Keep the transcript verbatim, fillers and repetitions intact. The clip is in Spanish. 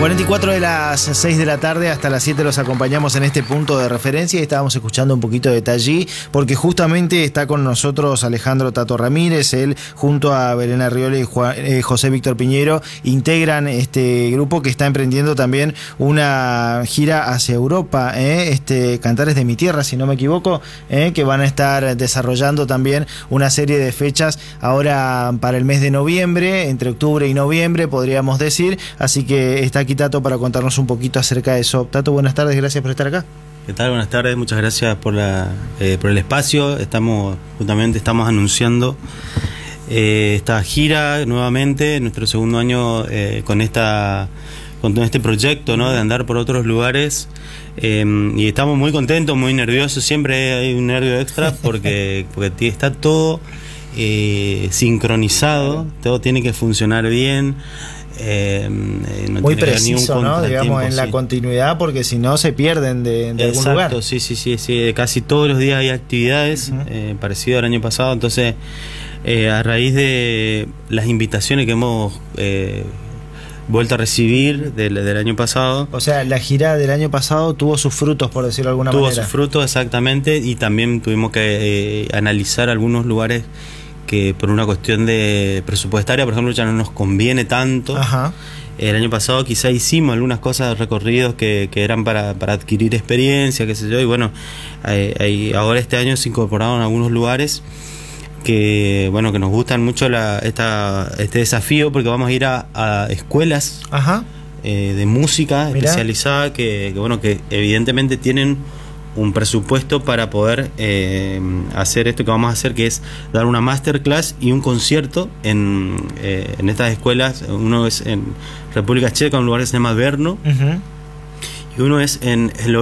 cuarenta y cuatro de las seis de la tarde hasta las siete los acompañamos en este punto de referencia y estábamos escuchando un poquito de Tallí porque justamente está con nosotros Alejandro Tato Ramírez. Él junto a Belén Arriola y Juan, eh, José Víctor Piñero integran este grupo que está emprendiendo también una gira hacia Europa, eh, este Cantares de mi Tierra, si no me equivoco, eh, que van a estar desarrollando también una serie de fechas ahora para el mes de noviembre, entre octubre y noviembre podríamos decir, así que está aquí Tato para contarnos un poquito acerca de eso. Tato, buenas tardes, gracias por estar acá. ¿Qué tal? Buenas tardes, muchas gracias por la eh, por el espacio. Estamos justamente estamos anunciando eh, esta gira nuevamente, nuestro segundo año eh, con esta con este proyecto, ¿no? De andar por otros lugares eh, y estamos muy contentos, muy nerviosos. Siempre hay un nervio extra porque porque está todo eh, sincronizado, todo tiene que funcionar bien. Eh, no muy preciso, ¿no? Digamos, en sí. La continuidad, porque si no se pierden de, de algún lugar. Exacto, sí, sí, sí, sí. Casi todos los días hay actividades, uh-huh. eh, parecido al año pasado. Entonces, eh, a raíz de las invitaciones que hemos eh, vuelto a recibir del, del año pasado. O sea, la gira del año pasado tuvo sus frutos, por decirlo de alguna tuvo manera. Tuvo sus frutos, exactamente, y también tuvimos que eh, analizar algunos lugares que por una cuestión de presupuestaria, por ejemplo, ya no nos conviene tanto. Ajá. El año pasado quizá hicimos algunas cosas, recorridos que, que eran para, para adquirir experiencia, qué sé yo, y bueno, hay, hay, ahora este año se incorporaron algunos lugares que, bueno, que nos gustan mucho la, esta, este desafío, porque vamos a ir a, a escuelas. Ajá. Eh, de música. Mirá. Especializada que, que, bueno, que evidentemente tienen un presupuesto para poder eh, hacer esto que vamos a hacer, que es dar una masterclass y un concierto en, eh, en estas escuelas. Uno es en República Checa, un lugar que se llama Brno, uh-huh. y uno es en Eslovenia.